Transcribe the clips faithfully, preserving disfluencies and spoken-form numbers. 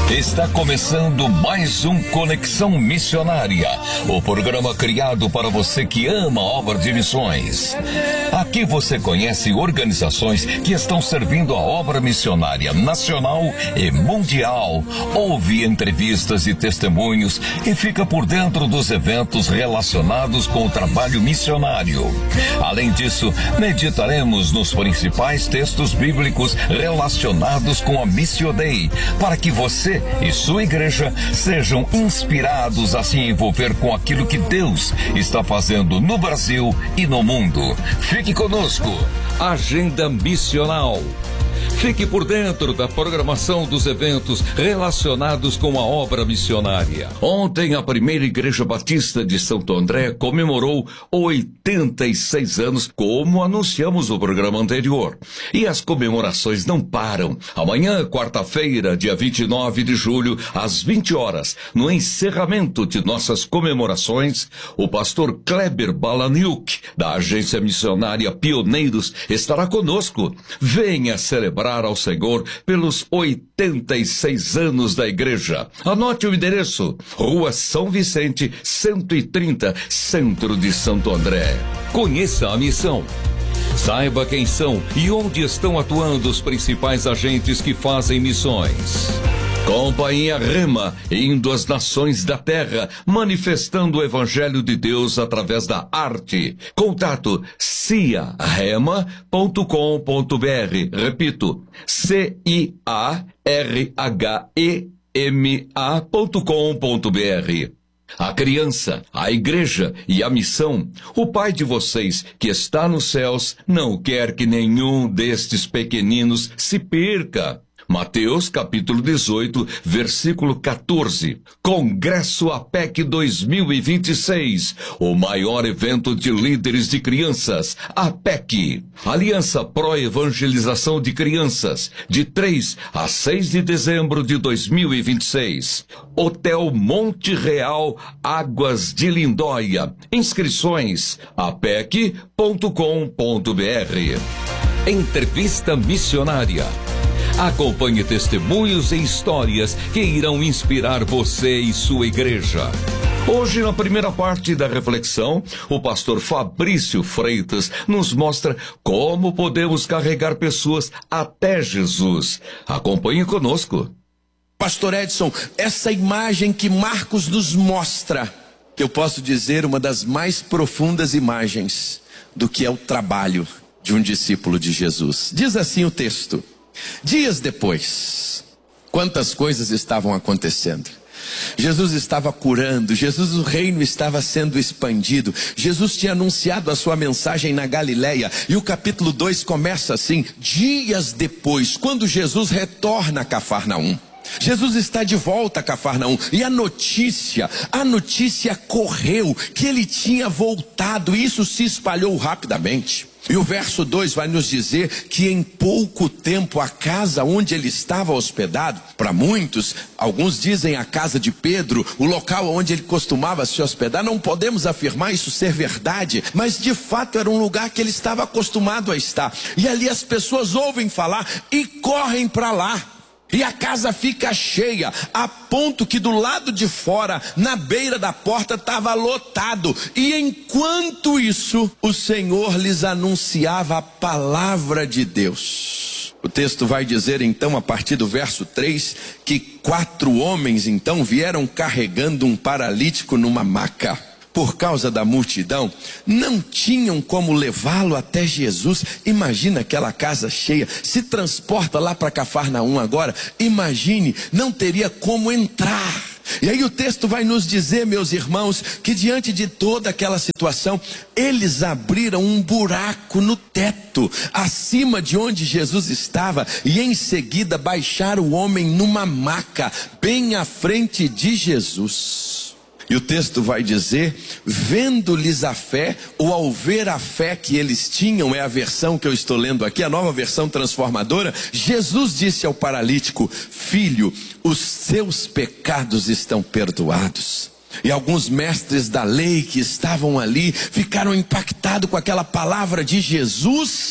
Está começando mais um Conexão Missionária, o programa criado para você que ama a obra de missões. Aqui você conhece organizações que estão servindo a obra missionária nacional e mundial. Ouve entrevistas e testemunhos e fica por dentro dos eventos relacionados com o trabalho missionário. Além disso, meditaremos nos principais textos bíblicos relacionados com a Missio Dei, para que você e sua igreja sejam inspirados a se envolver com aquilo que Deus está fazendo no Brasil e no mundo. Fique conosco. Agenda Missional. Fique por dentro da programação dos eventos relacionados com a obra missionária. Ontem, a primeira Igreja Batista de Santo André comemorou oitenta e seis anos, como anunciamos no programa anterior. E as comemorações não param. Amanhã, quarta-feira, dia vinte e nove de julho, às vinte horas, no encerramento de nossas comemorações, o pastor Kleber Balaniuk, da Agência Missionária Pioneiros, estará conosco. Venha celebrar ao Senhor pelos oitenta e seis anos da igreja. Anote o endereço: Rua São Vicente, cento e trinta, Centro de Santo André. Conheça a missão. Saiba quem são e onde estão atuando os principais agentes que fazem missões. Companhia Rema, indo às nações da terra, manifestando o Evangelho de Deus através da arte. Contato cia rema ponto com ponto br. Repito, C I A R H E M A ponto com ponto br. A criança, a igreja e a missão. O Pai de vocês, que está nos céus, não quer que nenhum destes pequeninos se perca. Mateus capítulo dezoito, versículo quatorze. Congresso A P E C dois mil e vinte e seis, o maior evento de líderes de crianças, A P E C. Aliança Pró-Evangelização de Crianças, de três a seis de dezembro de dois mil e vinte e seis. Hotel Monte Real, Águas de Lindóia. Inscrições a p e c ponto com ponto br. Entrevista missionária. Acompanhe testemunhos e histórias que irão inspirar você e sua igreja. Hoje, na primeira parte da reflexão, o pastor Fabrício Freitas nos mostra como podemos carregar pessoas até Jesus. Acompanhe conosco. Pastor Edson, essa imagem que Marcos nos mostra, que eu posso dizer uma das mais profundas imagens do que é o trabalho de um discípulo de Jesus. Diz assim o texto: dias depois, quantas coisas estavam acontecendo. Jesus estava curando, Jesus, o reino estava sendo expandido. Jesus tinha anunciado a sua mensagem na Galileia. E o capítulo dois começa assim: dias depois, quando Jesus retorna a Cafarnaum. Jesus está de volta a Cafarnaum. E a notícia, a notícia correu que ele tinha voltado. E isso se espalhou rapidamente. E o verso dois vai nos dizer que em pouco tempo a casa onde ele estava hospedado, para muitos, alguns dizem a casa de Pedro, o local onde ele costumava se hospedar, não podemos afirmar isso ser verdade, mas de fato era um lugar que ele estava acostumado a estar. E ali as pessoas ouvem falar e correm para lá. E a casa fica cheia, a ponto que do lado de fora, na beira da porta, estava lotado. E enquanto isso, o Senhor lhes anunciava a palavra de Deus. O texto vai dizer então, a partir do verso três, que quatro homens então vieram carregando um paralítico numa maca. Por causa da multidão, não tinham como levá-lo até Jesus. Imagina aquela casa cheia. Se transporta lá para Cafarnaum agora. Imagine, não teria como entrar. E aí o texto vai nos dizer, meus irmãos, que diante de toda aquela situação, eles abriram um buraco no teto, acima de onde Jesus estava, e em seguida baixaram o homem numa maca, bem à frente de Jesus. E o texto vai dizer, vendo-lhes a fé, ou ao ver a fé que eles tinham, é a versão que eu estou lendo aqui, a nova versão transformadora, Jesus disse ao paralítico: filho, os seus pecados estão perdoados. E alguns mestres da lei que estavam ali, ficaram impactados com aquela palavra de Jesus,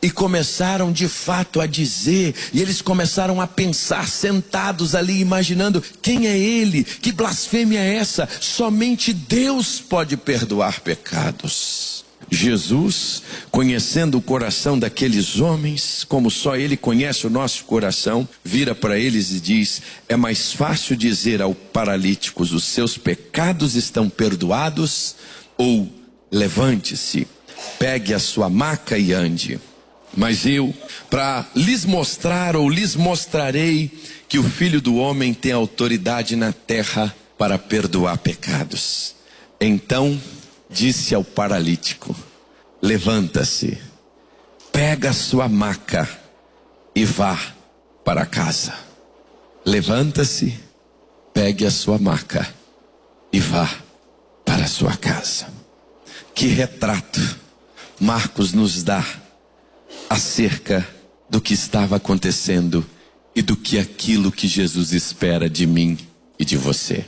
e começaram de fato a dizer, e eles começaram a pensar sentados ali, imaginando: quem é ele? Que blasfêmia é essa? Somente Deus pode perdoar pecados. Jesus, conhecendo o coração daqueles homens, como só Ele conhece o nosso coração, vira para eles e diz: é mais fácil dizer ao paralítico: os seus pecados estão perdoados, ou levante-se, pegue a sua maca e ande. Mas eu, para lhes mostrar, ou lhes mostrarei, que o Filho do Homem tem autoridade na terra para perdoar pecados. Então disse ao paralítico: levanta-se, pega a sua maca e vá para casa. Levanta-se, pegue a sua maca e vá para a sua casa. Que retrato Marcos nos dá acerca do que estava acontecendo e do que aquilo que Jesus espera de mim e de você.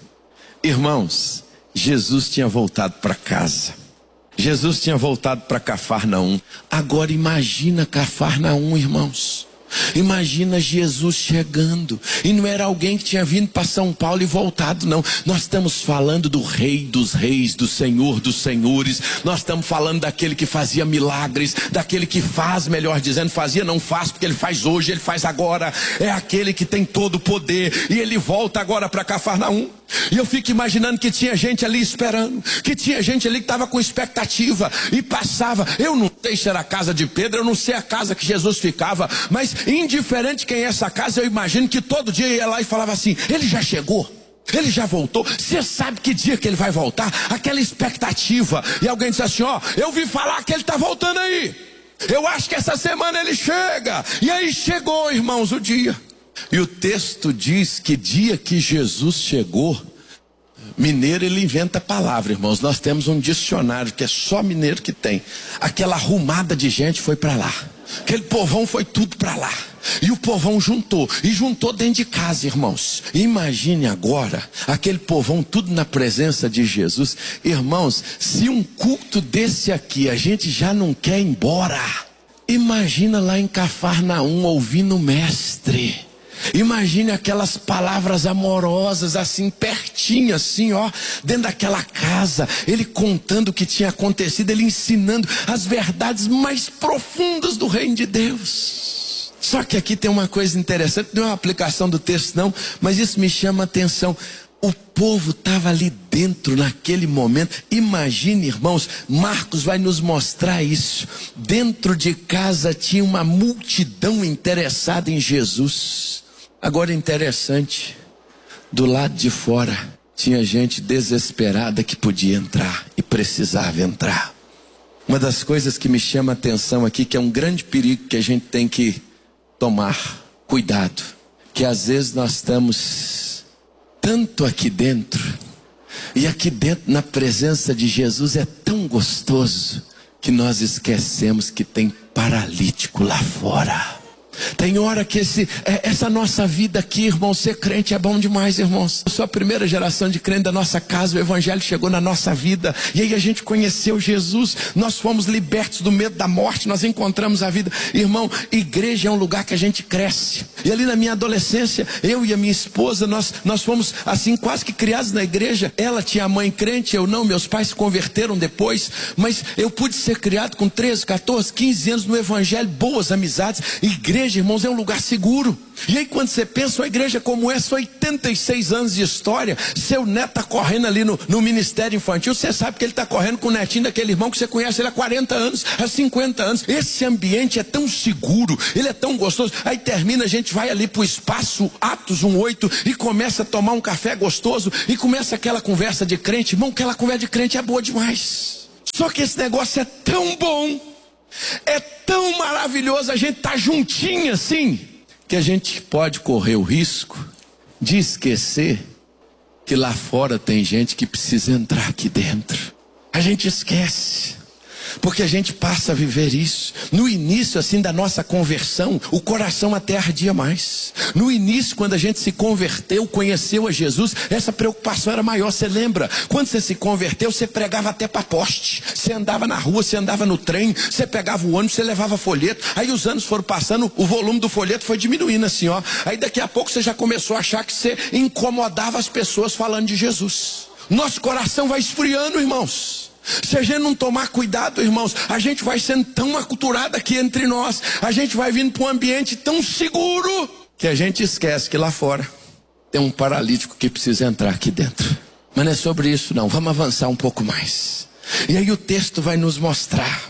Irmãos, Jesus tinha voltado para casa. Jesus tinha voltado para Cafarnaum. Agora imagina Cafarnaum, irmãos. Imagina Jesus chegando. E não era alguém que tinha vindo para São Paulo e voltado, não. Nós estamos falando do Rei dos Reis, do Senhor dos Senhores. Nós estamos falando daquele que fazia milagres, daquele que faz, melhor dizendo, fazia, não faz, porque ele faz hoje, ele faz agora. É aquele que tem todo o poder. E ele volta agora para Cafarnaum. E eu fico imaginando que tinha gente ali esperando, que tinha gente ali que estava com expectativa e passava. Eu não sei se era a casa de Pedro, eu não sei a casa que Jesus ficava, mas indiferente quem é essa casa, eu imagino que todo dia ia lá e falava assim: ele já chegou? Ele já voltou? Você sabe que dia que ele vai voltar? Aquela expectativa. E alguém disse assim: ó, eu vi falar que ele está voltando aí, eu acho que essa semana ele chega. E aí chegou, irmãos, o dia. E o texto diz que dia que Jesus chegou, mineiro ele inventa palavra, irmãos. Nós temos um dicionário que é só mineiro que tem. Aquela arrumada de gente foi para lá. Aquele povão foi tudo para lá. E o povão juntou. E juntou dentro de casa, irmãos. Imagine agora aquele povão tudo na presença de Jesus. Irmãos, se um culto desse aqui a gente já não quer ir embora, imagina lá em Cafarnaum ouvindo o mestre. Imagine aquelas palavras amorosas assim, pertinho assim, ó, dentro daquela casa, ele contando o que tinha acontecido, ele ensinando as verdades mais profundas do reino de Deus. Só que aqui tem uma coisa interessante, não é uma aplicação do texto não, mas isso me chama a atenção. O povo estava ali dentro naquele momento. Imagine, irmãos, Marcos vai nos mostrar isso. Dentro de casa tinha uma multidão interessada em Jesus. Agora interessante, do lado de fora tinha gente desesperada que podia entrar e precisava entrar. Uma das coisas que me chama a atenção aqui, que é um grande perigo que a gente tem que tomar cuidado, que às vezes nós estamos tanto aqui dentro, e aqui dentro na presença de Jesus é tão gostoso, que nós esquecemos que tem paralítico lá fora. Tem hora que esse, essa nossa vida aqui, irmão, ser crente é bom demais, irmãos. Eu sou a primeira geração de crente da nossa casa, o evangelho chegou na nossa vida, e aí a gente conheceu Jesus, nós fomos libertos do medo da morte, nós encontramos a vida. Irmão, igreja é um lugar que a gente cresce. E ali na minha adolescência, eu e a minha esposa, nós, nós fomos assim quase que criados na igreja. Ela tinha a mãe crente, eu não, meus pais se converteram depois, mas eu pude ser criado com treze, quatorze, quinze anos no evangelho, boas amizades. Igreja, irmãos, é um lugar seguro. E aí quando você pensa uma igreja como essa, oitenta e seis anos de história, seu neto está correndo ali no, no ministério infantil, você sabe que ele está correndo com o netinho daquele irmão que você conhece ele há quarenta anos, há cinquenta anos. Esse ambiente é tão seguro, ele é tão gostoso. Aí termina, a gente vai ali para o espaço Atos um oito e começa a tomar um café gostoso e começa aquela conversa de crente. Irmão, aquela conversa de crente é boa demais. Só que esse negócio é tão bom, é tão maravilhoso, a gente tá juntinho assim, que a gente pode correr o risco de esquecer que lá fora tem gente que precisa entrar aqui dentro. A gente esquece. Porque a gente passa a viver isso. No início assim da nossa conversão, o coração até ardia mais. No início, quando a gente se converteu, conheceu a Jesus, essa preocupação era maior. Você lembra? Quando você se converteu, você pregava até para poste. Você andava na rua, você andava no trem, você pegava o ônibus, você levava folheto. Aí os anos foram passando, o volume do folheto foi diminuindo assim, ó. Aí daqui a pouco você já começou a achar que você incomodava as pessoas falando de Jesus. Nosso coração vai esfriando, irmãos. Se a gente não tomar cuidado, irmãos, a gente vai sendo tão aculturado aqui entre nós, a gente vai vindo para um ambiente tão seguro, que a gente esquece que lá fora tem um paralítico que precisa entrar aqui dentro. Mas não é sobre isso não, vamos avançar um pouco mais. E aí o texto vai nos mostrar.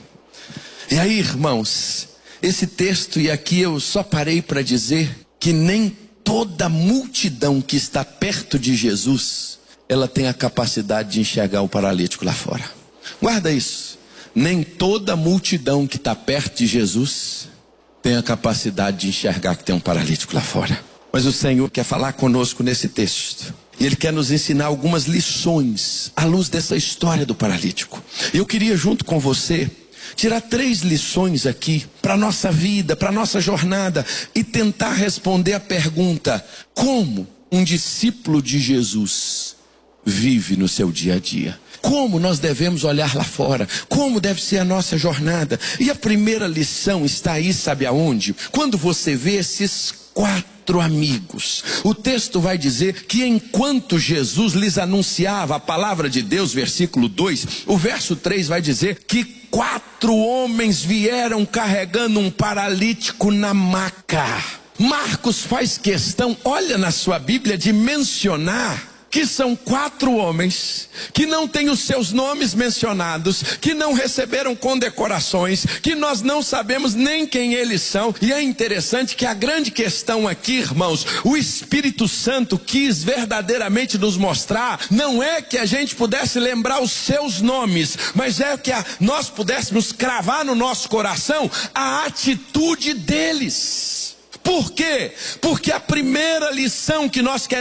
E aí, irmãos, esse texto, e aqui eu só parei para dizer que nem toda multidão que está perto de Jesus, ela tem a capacidade de enxergar o paralítico lá fora. Guarda isso. Nem toda multidão que está perto de Jesus tem a capacidade de enxergar que tem um paralítico lá fora. Mas o Senhor quer falar conosco nesse texto. E Ele quer nos ensinar algumas lições à luz dessa história do paralítico. Eu queria junto com você tirar três lições aqui para a nossa vida, para a nossa jornada, e tentar responder a pergunta: como um discípulo de Jesus vive no seu dia a dia? Como nós devemos olhar lá fora? Como deve ser a nossa jornada? E a primeira lição está aí, sabe aonde? Quando você vê esses quatro amigos, o texto vai dizer que enquanto Jesus lhes anunciava a palavra de Deus, versículo dois, o verso três vai dizer que quatro homens vieram carregando um paralítico na maca. Marcos faz questão, olha na sua Bíblia, de mencionar que são quatro homens que não têm os seus nomes mencionados, que não receberam condecorações, que nós não sabemos nem quem eles são. E é interessante que a grande questão aqui, irmãos, o Espírito Santo quis verdadeiramente nos mostrar, não é que a gente pudesse lembrar os seus nomes, mas é que a, nós pudéssemos cravar no nosso coração a atitude deles. Por quê? Porque a primeira lição que nós queremos